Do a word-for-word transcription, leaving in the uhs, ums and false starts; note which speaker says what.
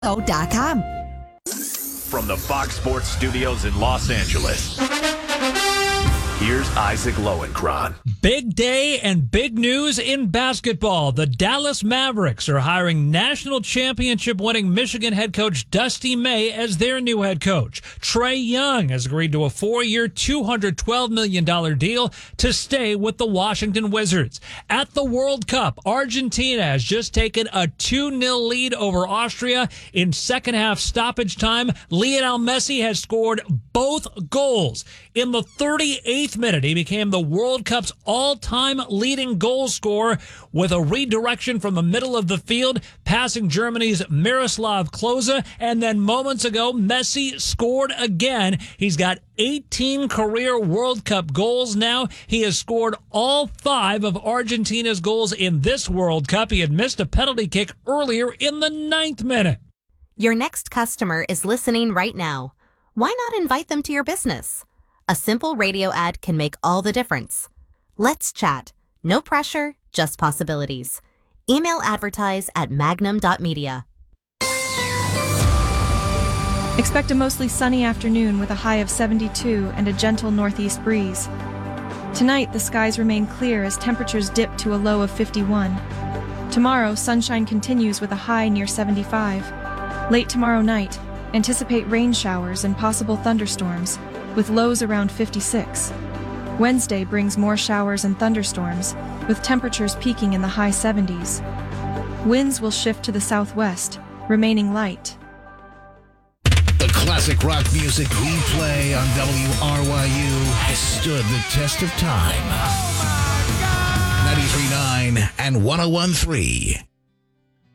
Speaker 1: dot com.
Speaker 2: From the Fox Sports Studios in Los Angeles, here's Isaac Lowenkron.
Speaker 3: Big day and big news in basketball. The Dallas Mavericks are hiring national championship winning Michigan head coach Dusty May as their new head coach. Trae Young has agreed to a four-year, two hundred twelve million dollars deal to stay with the Washington Wizards. At the World Cup, Argentina has just taken a two nil lead over Austria in second half stoppage time. Lionel Messi has scored both goals. In the thirty-eighth minute, he became the World Cup's all-time leading goal scorer with a redirection from the middle of the field, passing Germany's Miroslav Klose. And then moments ago, Messi scored again. He's got eighteen career World Cup goals now. He has scored all five of Argentina's goals in this World Cup. He had missed a penalty kick earlier in the ninth minute.
Speaker 4: Your next customer is listening right now. Why not invite them to your business? A simple radio ad can make all the difference. Let's chat. No pressure, just possibilities. Email advertise at magnum dot media.
Speaker 5: Expect a mostly sunny afternoon with a high of seventy-two and a gentle northeast breeze. Tonight, the skies remain clear as temperatures dip to a low of fifty-one. Tomorrow, sunshine continues with a high near seventy-five. Late tomorrow night, anticipate rain showers and possible thunderstorms, with lows around fifty-six. Wednesday brings more showers and thunderstorms, with temperatures peaking in the high seventies. Winds will shift to the southwest, remaining light.
Speaker 6: The classic rock music we play on W R Y U has stood the test of time. ninety-three point nine and one oh one point three